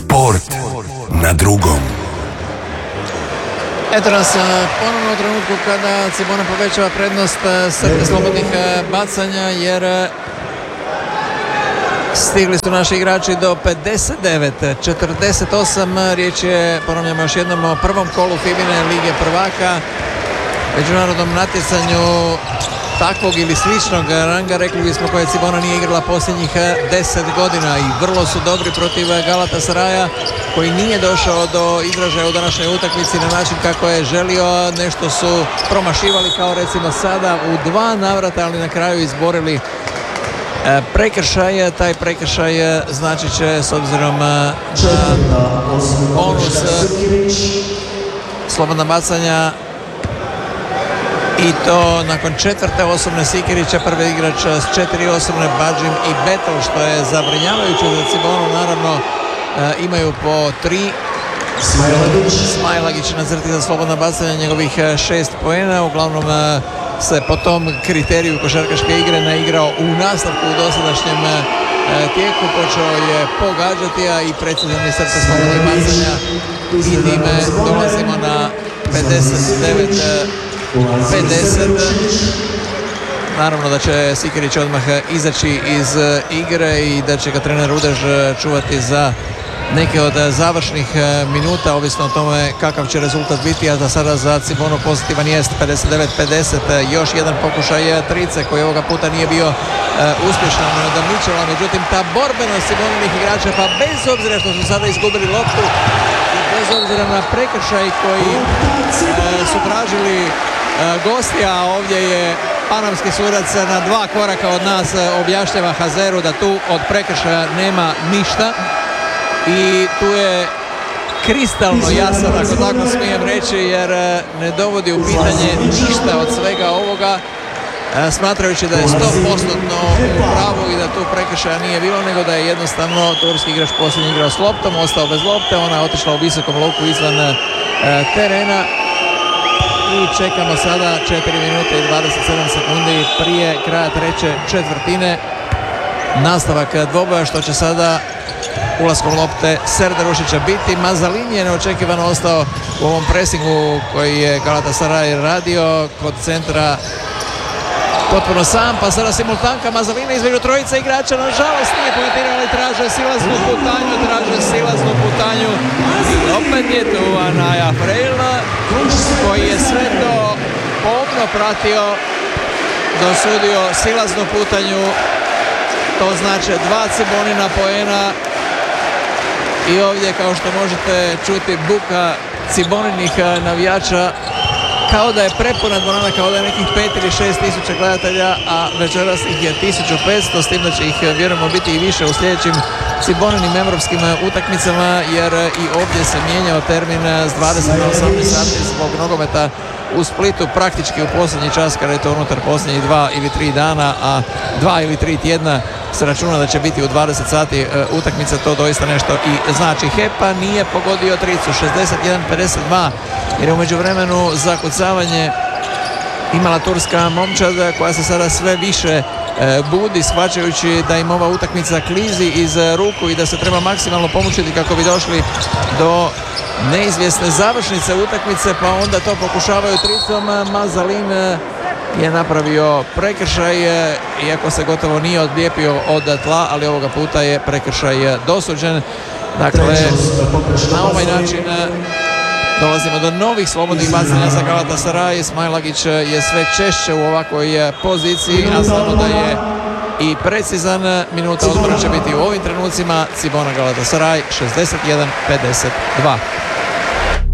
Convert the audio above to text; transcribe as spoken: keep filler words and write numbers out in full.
Sport na drugom. Eto nas ponovno u trenutku kada Cibona povećava prednost srte slobodnih bacanja, jer stigli su naši igrači do pedeset devet četrdeset osam. Riječ je, ponavljamo još jednom, o prvom kolu Fibine Lige prvaka, međunarodnom natjecanju takvog ili sličnog ranga, rekli bismo, koje Cibona nije igrala posljednjih deset godina, i vrlo su dobri protiv Galatasaraja, koji nije došao do izražaja u današnjoj utakmici na način kako je želio. Nešto su promašivali, kao recimo sada u dva navrata, ali na kraju izborili prekršaj. Taj prekršaj znači će, s obzirom na bonus slobodna bacanja, i to nakon četvrte osobne Sikirića, prvi igrač s četiri osobne Badžim i Betel, što je zabrinjavajuće za Cibonu. Naravno, imaju po tri. Smajlagić na crti za slobodna bacanja, njegovih šest poena. Uglavnom se po tom kriteriju košarkaške igre naigrao u nastavku u dosadašnjem tijeku. Počeo je pogađati, a i precizan je crta slobodnih bacanja, i time dolazimo na pedeset devet pedeset. Naravno da će Sikirić odmah izaći iz igre i da će ga trener Udež čuvati za neke od završnih minuta, ovisno o tome kakav će rezultat biti, a za sada za Cibonu pozitivan jest pedeset devet pedeset. Još jedan pokušaj trice koji ovoga puta nije bio uh, uspješan do Mičela, međutim ta borbenost Ciboninih igrača, pa bez obzira što su sada izgubili loptu i bez obzira na prekršaj koji uh, su tražili uh, gosti, a ovdje je panamski sudac na dva koraka od nas objašnjava Hazeru da tu od prekršaja nema ništa. I tu je kristalno jasan, ako tako smijem reći, jer ne dovodi u pitanje ništa od svega ovoga, smatrajući da je sto posto u pravu i da tu prekršaja nije bilo, nego da je jednostavno turski igrač posljednji igrao s loptom, ostao bez lopte, ona je otišla u visokom luku izvan terena. I čekamo sada četiri minute i dvadeset sedam sekundi prije kraja treće četvrtine. Nastavak dvoboja, što će sada ulaskom lopte Serdarušića biti. Mazalin je neočekivano ostao u ovom presingu koji je Galatasaray radio kod centra potpuno sam, pa sada simultanka Mazalina između trojice igrača, nažalost nije poentirao, ali traže silaznu putanju, traže silaznu putanju i opet je tu Anaja Frejla koji je sve to pomno pratio, dosudio silaznu putanju. To znači dva Cibonina poena. I ovdje, kao što možete čuti, buka Ciboninih navijača kao da je prepuna dvorana, kao da je nekih pet ili šest tisuća gledatelja, a večeras ih je tisuću petsto, s tim da će ih vjerujemo biti i više u sljedećim Ciboninim europskim utakmicama, jer i ovdje se mijenjao termin s dvadeset na osamnaest sati zbog nogometa u Splitu, praktički u posljednji čas, kada je to unutar posljednjih dva ili tri dana, a dva ili tri tjedna se računa da će biti u dvadeset sati uh, utakmica. To doista nešto i znači. Hepa nije pogodio tricu, šezdeset jedan pedeset dva, jer je u međuvremenu zakucavanje imala turska momčad, koja se sada sve više uh, budi, shvaćajući da im ova utakmica klizi iz uh, ruku i da se treba maksimalno pomučiti kako bi došli do neizvjesne završnice utakmice, pa onda to pokušavaju tricom. Mazalin je napravio prekršaj, iako se gotovo nije odlijepio od tla, ali ovoga puta je prekršaj dosuđen. Dakle, na ovaj način dolazimo do novih slobodnih bacanja za Galatasaray. Smajlagić je sve češće u ovakvoj poziciji, a znamo da je i precizan. Minuta odmora će biti u ovim trenucima. Cibona Galatasaray šezdeset jedan pedeset dva.